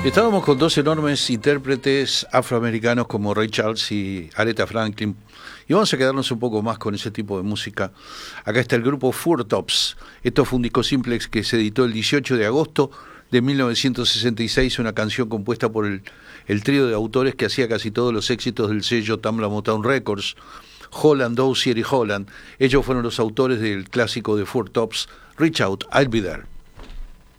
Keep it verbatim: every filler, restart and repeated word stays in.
Estábamos con dos enormes intérpretes afroamericanos como Ray Charles y Aretha Franklin, y vamos a quedarnos un poco más con ese tipo de música. Acá está el grupo Four Tops. Esto fue un disco simplex que se editó el dieciocho de agosto de mil novecientos sesenta y seis, una canción compuesta por el, el trío de autores que hacía casi todos los éxitos del sello Tamla Motown Records, Holland, Dozier y Holland. Ellos fueron los autores del clásico de Four Tops, Reach Out, I'll Be There.